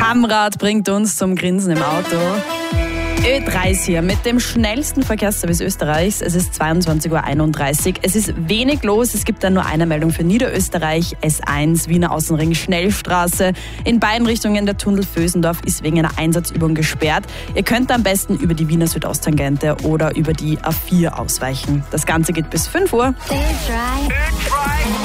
Amrad bringt uns zum Grinsen im Auto. Ö3 ist hier mit dem schnellsten Verkehrsservice Österreichs. Es ist 22:31 Uhr. Es ist wenig los. Es gibt dann nur eine Meldung für Niederösterreich. S1, Wiener Außenring, Schnellstraße. In beiden Richtungen der Tunnel Vösendorf ist wegen einer Einsatzübung gesperrt. Ihr könnt am besten über die Wiener Südosttangente oder über die A4 ausweichen. Das Ganze geht bis 5 Uhr. Ö3.